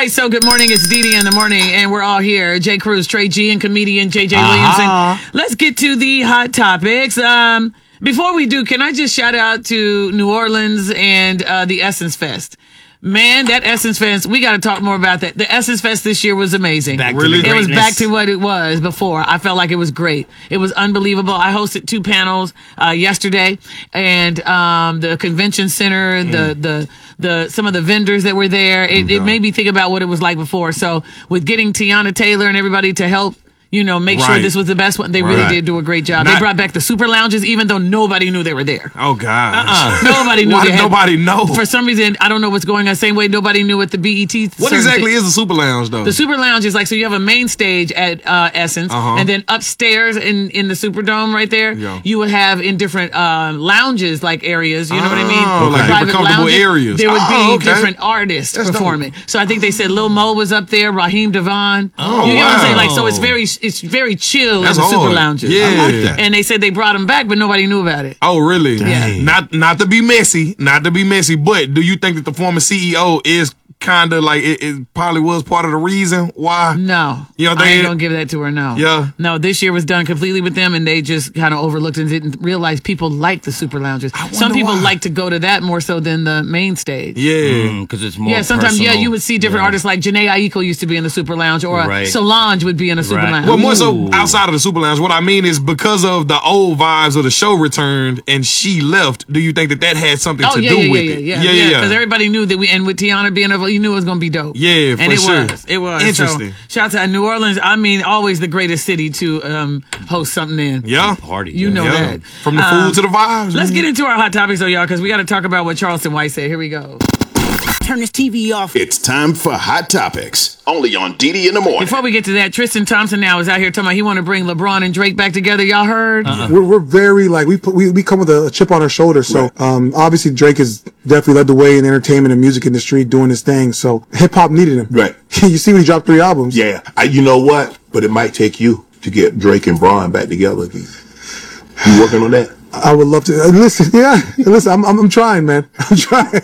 right, so good morning. It's Dee Dee in the morning, and we're all here. Jay Cruz, Trey G, and comedian JJ Williamson. Let's get to the hot topics. Before we do, can I just shout out to New Orleans and the Essence Fest? Man, that Essence Fest, we got to talk more about that. The Essence Fest this year was amazing. It was back to what it was before. I felt like it was great. It was unbelievable. I hosted 2 panels yesterday, and the convention center, the some of the vendors that were there, it made me think about what it was like before. So with getting Tiana Taylor and everybody to help, make sure this was the best one. They really did do a great job. They brought back the super lounges, even though nobody knew they were there. Oh, God. Nobody knew. Why did nobody know? For some reason, I don't know what's going on. Same way nobody knew at the BET. What exactly is the super lounge, though? The super lounge is like, so you have a main stage at Essence, and then upstairs in the Superdome right there, you would have in different lounges, like areas, you know what I mean? Oh, like private comfortable areas. There would be different artists performing. So I think they said Lil Mo was up there, Raheem Devon. You get what I'm saying? Like, so it's very chill in the super lounges. Yeah. I like that. And they said they brought him back, but nobody knew about it. Oh, really? Yeah. Not to be messy, but do you think that the former CEO is kind of like it probably was part of the reason why? No. I ain't gonna give that to her, no. Yeah. No, this year was done completely with them, and they just kind of overlooked and didn't realize people like the super lounges. Some people like to go to that more so than the main stage. Yeah. Because it's more sometimes personal. you would see different artists like Janae Aiko used to be in the super lounge, or Solange would be in a super lounge. Well, more so outside of the super lounge. What I mean is because of the old vibes of the show returned and she left, do you think that had something to do with it? Yeah. Because everybody knew that and with Tiana being you knew it was gonna be dope. Yeah, and sure. It was interesting. So, shout out to New Orleans. I mean, always the greatest city to host something in. Yeah, party. You know that. From the food to the vibes. Let's get into our hot topics, though, y'all, because we got to talk about what Charleston White said. Here we go. Turn this TV off. It's time for Hot Topics, only on Dee Dee in the morning. Before we get to that, Tristan Thompson now is out here talking about he want to bring LeBron and Drake back together. Y'all heard? We're very we come with a chip on our shoulder. So obviously Drake has definitely led the way in the entertainment and music industry doing his thing. So hip hop needed him. Right. You see when he dropped 3 albums. Yeah. You know what? But it might take you to get Drake and Bron back together again. You working on that? I would love to. Listen, I'm trying, man. I'm trying.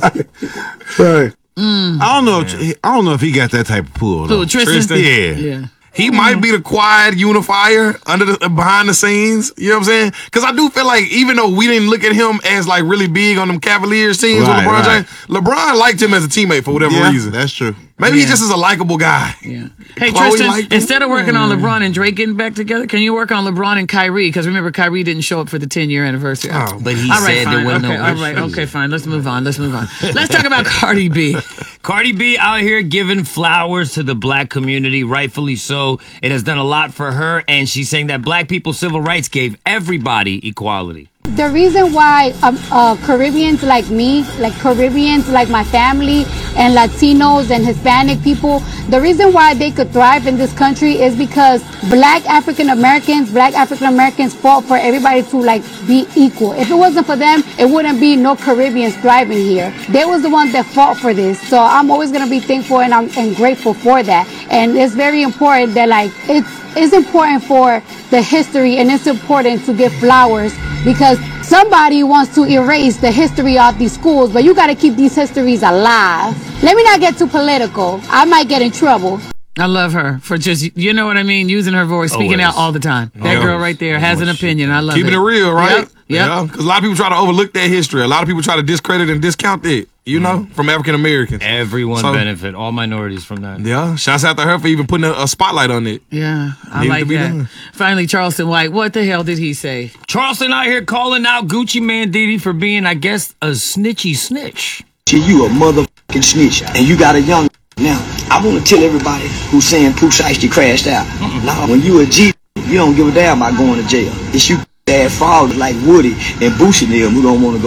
Trying. I don't know if he got that type of pull. Who, Tristan? Yeah. He might be the quiet unifier behind the scenes. You know what I'm saying? Because I do feel like even though we didn't look at him as like really big on them Cavaliers teams with LeBron James, LeBron liked him as a teammate for whatever reason. That's true. Maybe he just is a likable guy. Yeah. Hey, Tristan, instead of working on LeBron and Drake getting back together, can you work on LeBron and Kyrie? Because remember, Kyrie didn't show up for the 10-year anniversary. Oh, but he said there wasn't no All right, okay, fine. Let's move on. Let's talk about Cardi B. Cardi B out here giving flowers to the black community, rightfully so. It has done a lot for her, and she's saying that black people's civil rights gave everybody equality. The reason why Caribbeans like me, like Caribbeans like my family, and Latinos and Hispanic people, the reason why they could thrive in this country is because black African Americans fought for everybody to be equal. If it wasn't for them, it wouldn't be no Caribbeans thriving here. They was the ones that fought for this. So I'm always gonna be thankful and grateful for that. And it's very important that it's important for the history, and it's important to give flowers because somebody wants to erase the history of these schools, but you got to keep these histories alive. Let me not get too political. I might get in trouble. I love her for just, you know what I mean, using her voice, speaking out all the time. That girl right there has an opinion. I love it. Keeping it real, right? Yep. Yeah. Because a lot of people try to overlook that history. A lot of people try to discredit and discount it, from African Americans. Everyone benefit, all minorities from that. Yeah. Shouts out to her for even putting a spotlight on it. Yeah, I like that. Done. Finally, Charleston White, what the hell did he say? Charleston out here calling out Gucci Man Diddy for being, I guess, a snitchy snitch. You a motherfucking snitch, and you got a young. Now, I want to tell everybody who's saying Pooh Shiesty crashed out. Now, when you a G, you don't give a damn about going to jail. It's you that fathers like Woody and Boosie and them who don't want to go.